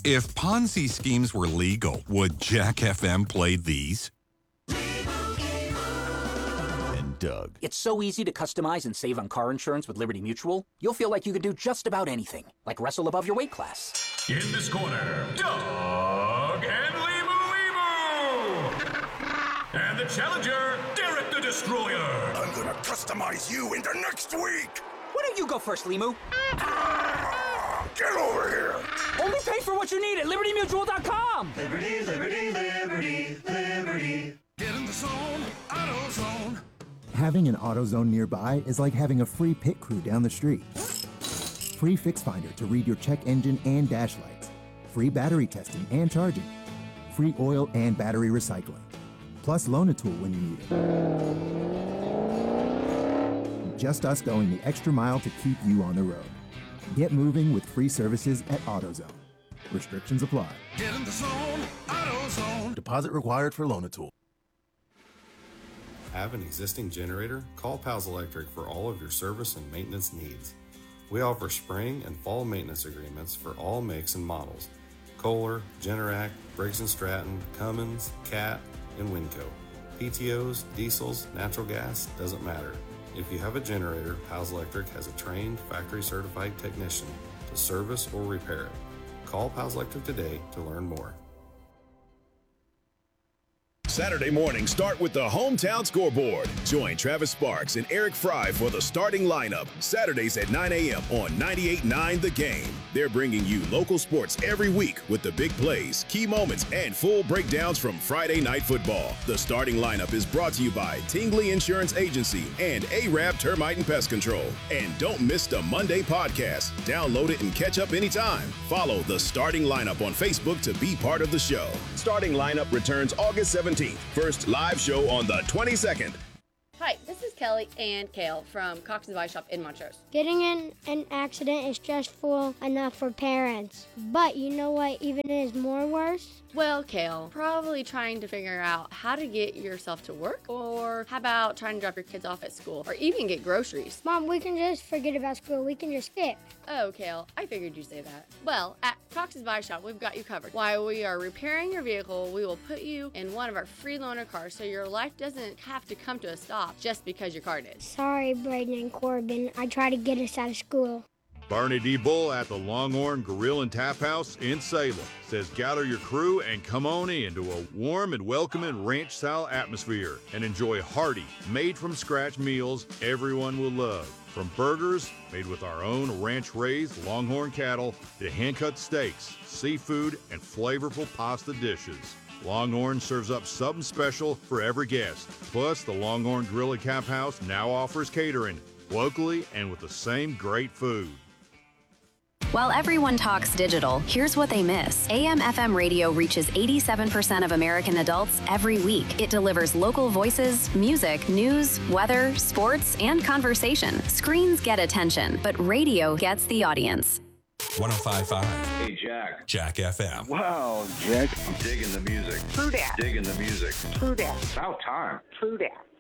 If Ponzi schemes were legal, would Jack FM play these? And Doug. It's so easy to customize and save on car insurance with Liberty Mutual. You'll feel like you could do just about anything, like wrestle above your weight class. In this corner, Doug and Limu. And the challenger, Derek the Destroyer. I'm gonna customize you into next week. Why don't you go first, Limu? Get over here. Only pay for what you need at LibertyMutual.com. Liberty, liberty, liberty, liberty. Get in the zone, AutoZone. Having an AutoZone nearby is like having a free pit crew down the street. Free Fix Finder to read your check engine and dash lights. Free battery testing and charging. Free oil and battery recycling. Plus Loan-A-Tool when you need it. Just us going the extra mile to keep you on the road. Get moving with free services at AutoZone. Restrictions apply. Get in the zone, AutoZone. Deposit required for Loan-A-Tool. Have an existing generator? Call Pals Electric for all of your service and maintenance needs. We offer spring and fall maintenance agreements for all makes and models. Kohler, Generac, Briggs & Stratton, Cummins, Cat, and Winco. PTOs, diesels, natural gas, doesn't matter. If you have a generator, Pals Electric has a trained, factory-certified technician to service or repair it. Call Pals Electric today to learn more. Saturday morning, start with the Hometown Scoreboard. Join Travis Sparks and Eric Fry for the starting lineup. Saturdays at 9 a.m. on 98.9 The Game. They're bringing you local sports every week with the big plays, key moments, and full breakdowns from Friday Night Football. The starting lineup is brought to you by Tingley Insurance Agency and Arab Termite and Pest Control. And don't miss the Monday podcast. Download it and catch up anytime. Follow the starting lineup on Facebook to be part of the show. Starting lineup returns August 17th. First live show on the 22nd. Hi, this is Kelly and Kale from Cox and Vice Shop in Montrose. Getting in an accident is stressful enough for parents. But you know what even is more worse? Well, Kale, probably trying to figure out how to get yourself to work, or how about trying to drop your kids off at school, or even get groceries. Mom, we can just forget about school. We can just skip. Oh, Kale, I figured you'd say that. Well, at Cox's Buy Shop, we've got you covered. While we are repairing your vehicle, we will put you in one of our free loaner cars so your life doesn't have to come to a stop just because your car did. Sorry, Braden and Corbin. I tried to get us out of school. Barney D. Bull at the Longhorn Grill and Tap House in Salem says gather your crew and come on into a warm and welcoming ranch-style atmosphere and enjoy hearty, made-from-scratch meals everyone will love. From burgers made with our own ranch-raised Longhorn cattle to hand-cut steaks, seafood, and flavorful pasta dishes. Longhorn serves up something special for every guest. Plus, the Longhorn Grill and Tap House now offers catering, locally and with the same great food. While everyone talks digital, here's what they miss. AM/FM radio reaches 87% of American adults every week. It delivers local voices, music, news, weather, sports, and conversation. Screens get attention, but radio gets the audience. 105.5. Hey, Jack. Jack FM. Wow, Jack. I'm digging the music. True that. Digging the music. True that. About time. True that.